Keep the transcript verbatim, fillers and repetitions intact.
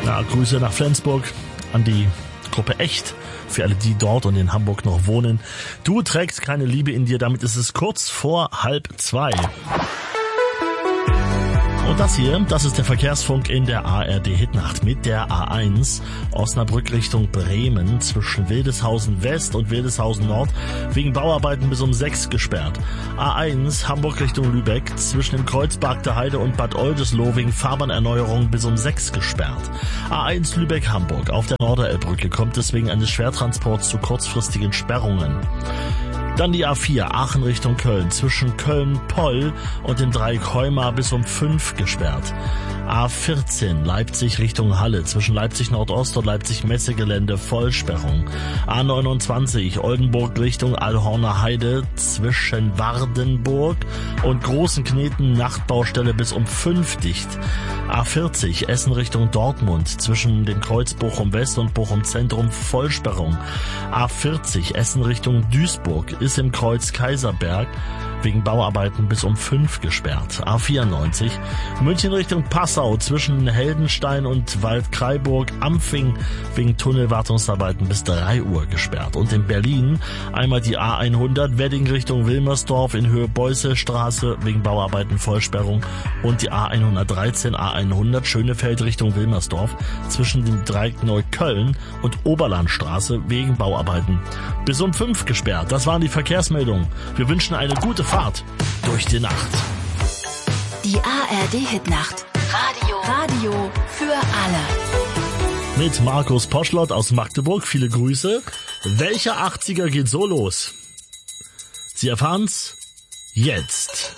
Ja, Grüße nach Flensburg an die Gruppe Echt, für alle, die dort und in Hamburg noch wohnen. Du trägst keine Liebe in dir, damit ist es kurz vor halb zwei. Und das hier, das ist der Verkehrsfunk in der A R D-Hitnacht mit der A eins Osnabrück Richtung Bremen zwischen Wildeshausen West und Wildeshausen Nord wegen Bauarbeiten bis um sechs gesperrt. A eins Hamburg Richtung Lübeck zwischen dem Kreuzberg der Heide und Bad Oldesloe wegen Fahrbahnerneuerung bis um sechs gesperrt. A eins Lübeck-Hamburg auf der Norderelbbrücke kommt es wegen eines Schwertransports zu kurzfristigen Sperrungen. Dann die A vier Aachen Richtung Köln zwischen Köln-Poll und dem Dreieck Heumar bis um fünf gesperrt. A vierzehn Leipzig Richtung Halle zwischen Leipzig Nordost und Leipzig Messegelände Vollsperrung. A neunundzwanzig Oldenburg Richtung Allhorner Heide zwischen Wardenburg und Großen Kneten Nachtbaustelle bis um fünf dicht. A vierzig Essen Richtung Dortmund zwischen dem Kreuz Bochum West und Bochum Zentrum Vollsperrung. A vierzig Essen Richtung Duisburg ist im Kreuz Kaiserberg wegen Bauarbeiten bis um fünf gesperrt. A vierundneunzig München Richtung Passau zwischen Heldenstein und Waldkraiburg-Ampfing wegen Tunnelwartungsarbeiten bis drei Uhr gesperrt. Und in Berlin einmal die A hundert Wedding Richtung Wilmersdorf in Höhe Beussestraße wegen Bauarbeiten Vollsperrung und die A hundertdreizehn A hundert Schönefeld Richtung Wilmersdorf zwischen dem Dreieck Neukölln und Oberlandstraße wegen Bauarbeiten bis um fünf gesperrt. Das waren die Verkehrsmeldungen. Wir wünschen eine gute Fahrt durch die Nacht. Die A R D-Hitnacht. Radio. Radio für alle. Mit Markus Poschlott aus Magdeburg. Viele Grüße. Welcher achtziger geht so los? Sie erfahren's jetzt.